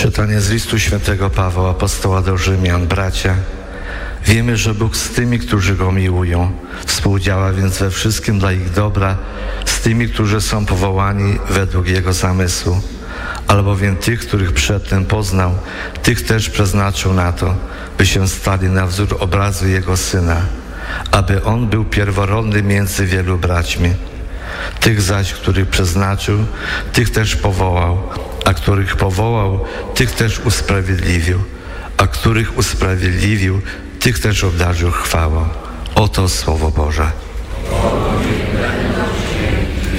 Czytanie z listu świętego Pawła, apostoła do Rzymian. Bracia, wiemy, że Bóg z tymi, którzy Go miłują, współdziała więc we wszystkim dla ich dobra, z tymi, którzy są powołani według Jego zamysłu. Albowiem tych, których przedtem poznał, tych też przeznaczył na to, by się stali na wzór obrazu Jego Syna, aby On był pierworodny między wielu braćmi. Tych zaś, których przeznaczył, tych też powołał, a których powołał, tych też usprawiedliwił, a których usprawiedliwił, tych też obdarzył chwałą. Oto Słowo Boże.